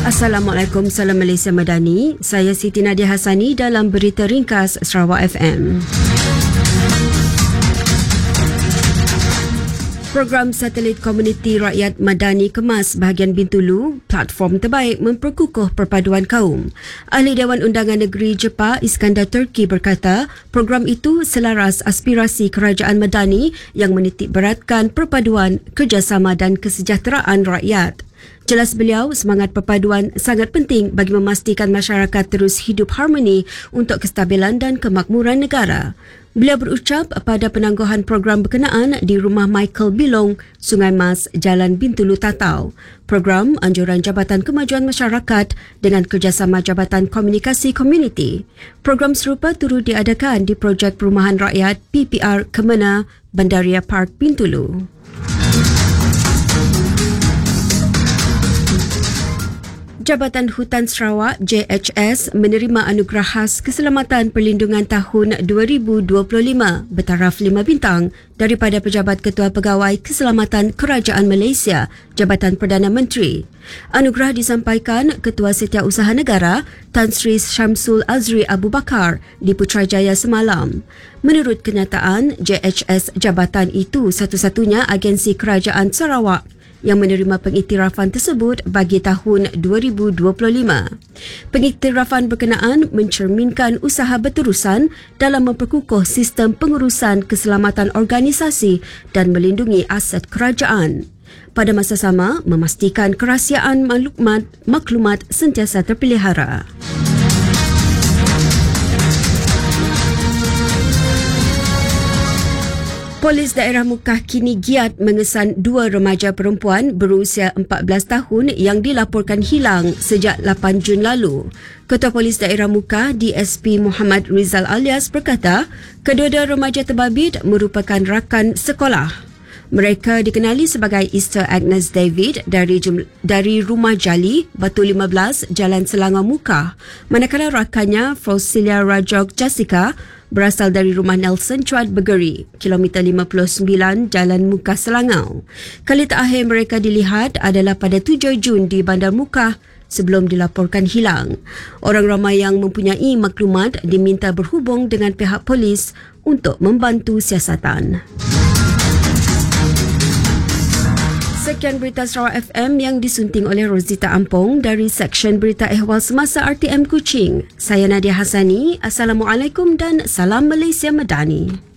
Assalamualaikum, salam Malaysia Madani. Saya Siti Nadia Hassani dalam Berita Ringkas Sarawak FM. Program Satelit Komuniti Rakyat Madani Kemas bahagian Bintulu, platform terbaik memperkukuh perpaduan kaum. Ahli Dewan Undangan Negeri Jepa Iskandar Turki berkata, program itu selaras aspirasi kerajaan Madani yang menitik beratkan perpaduan, kerjasama dan kesejahteraan rakyat. Jelas beliau, semangat perpaduan sangat penting bagi memastikan masyarakat terus hidup harmoni untuk kestabilan dan kemakmuran negara. Beliau berucap pada penangguhan program berkenaan di Rumah Michael Bilong, Sungai Mas, Jalan Bintulu Tatau. Program anjuran Jabatan Kemajuan Masyarakat dengan kerjasama Jabatan Komunikasi Komuniti. Program serupa turut diadakan di Projek Perumahan Rakyat PPR Kemena, Bandaria Park, Bintulu. Jabatan Hutan Sarawak JHS menerima anugerah khas Keselamatan Perlindungan tahun 2025 bertaraf 5 bintang daripada Pejabat Ketua Pegawai Keselamatan Kerajaan Malaysia, Jabatan Perdana Menteri. Anugerah disampaikan Ketua Setiausaha Negara Tan Sri Syamsul Azri Abu Bakar di Putrajaya semalam. Menurut kenyataan, JHS jabatan itu satu-satunya agensi kerajaan Sarawak yang menerima pengiktirafan tersebut bagi tahun 2025. Pengiktirafan berkenaan mencerminkan usaha berterusan dalam memperkukuh sistem pengurusan keselamatan organisasi dan melindungi aset kerajaan. Pada masa sama, memastikan kerahsiaan maklumat sentiasa terpelihara. Polis Daerah Mukah kini giat mengesan 2 remaja perempuan berusia 14 tahun yang dilaporkan hilang sejak 8 Jun lalu. Ketua Polis Daerah Mukah DSP Muhammad Rizal Alias berkata, kedua-dua remaja terbabit merupakan rakan sekolah. Mereka dikenali sebagai Easter Agnes David dari Rumah Jali, Batu 15, Jalan Selangor Mukah, manakala rakannya Frosilia Rajok Jessica berasal dari Rumah Nelson Cuad Bergeri, kilometer 59, Jalan Mukah Selangor. Kali terakhir mereka dilihat adalah pada 7 Jun di Bandar Mukah sebelum dilaporkan hilang. Orang ramai yang mempunyai maklumat diminta berhubung dengan pihak polis untuk membantu siasatan. Sekian berita Sarawak FM yang disunting oleh Rosita Ampong dari Seksyen Berita Ehwal Semasa RTM Kuching. Saya Nadia Hassani. Assalamualaikum dan salam Malaysia Madani.